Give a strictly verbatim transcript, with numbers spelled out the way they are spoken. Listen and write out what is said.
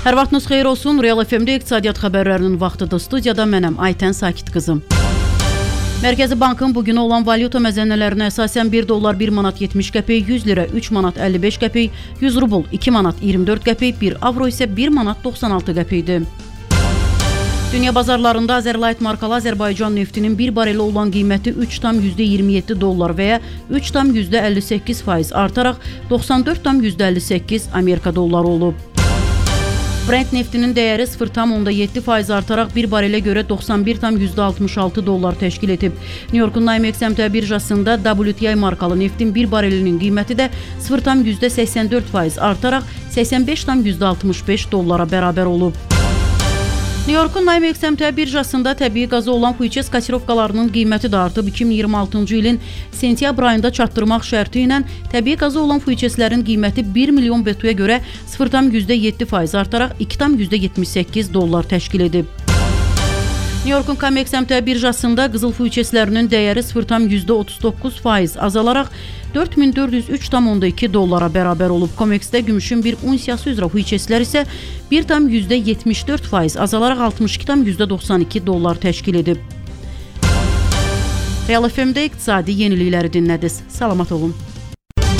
Hər vaxtınız xeyir olsun. Real F M-də iqtisadiyyat xəbərlərinin vaxtıdır. Studiyada mənəm Aytən Sakit qızım. Mərkəzi Bankın bugünə olan valyuta məzənnələrinə əsasən bir dollar bir manat yetmiş qəpik, yüz lira üç manat əlli beş qəpik, yüz rubl iki manat iyirmi dörd qəpik, bir avro isə bir manat doxsan altı qəpikdir. Dünya bazarlarında Azerlight markalı Azərbaycan neftinin bir bareli olan qiyməti üç tam iyirmi yeddi dollar və ya üç tam əlli səkkiz faiz artaraq doxsan dörd tam əlli səkkiz Amerika dolları olub. Brent neftinin dəyəri sıfır tam yeddi faiz artaraq bir barelə görə doxsan bir tam altmış altı dollar təşkil edib. New Yorkun Namex əmtia birjasında W T I markalı neftin bir barelinin qiyməti də sıfır tam səksən dörd faiz artaraq səksən beş tam altmış beş dollara bərabər olub. New Yorkun Namex əmtia birjasında təbii qazı olan fuiçes kasirovkalarının qiyməti də artıb. iki min iyirmi altıncı ilin sentyabr ayında çatdırmaq şərti ilə təbii qazı olan fuiçeslərin qiyməti bir milyon betuya görə sıfır tam yeddi faiz artaraq iki tam yetmiş səkkiz dollar təşkil edib. New Yorkun Comex əmtia birjasında qızıl fuiçeslərinin dəyəri sıfır tam otuz doqquz faiz azalaraq dörd min dörd yüz üç tam iki dollara bərabər olub. Comexdə gümüşün bir unsiyası üzrə fuiçeslər isə bir tam yetmiş dörd faiz azalaraq altmış iki tam doxsan iki dollar təşkil edib. Real F M-də iqtisadi yenilikləri dinlədiniz. Salamat olun.